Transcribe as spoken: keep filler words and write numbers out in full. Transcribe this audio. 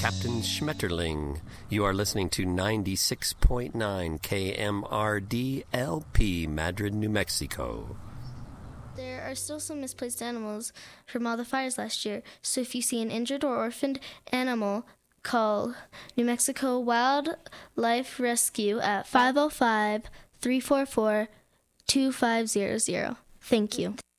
Captain Schmetterling. You are listening to ninety-six point nine K M R D L P, Madrid, New Mexico. There are still some misplaced animals from all the fires last year, so if you see an injured or orphaned animal, call New Mexico Wildlife Rescue at five oh five, three four four, two five zero zero. Thank you.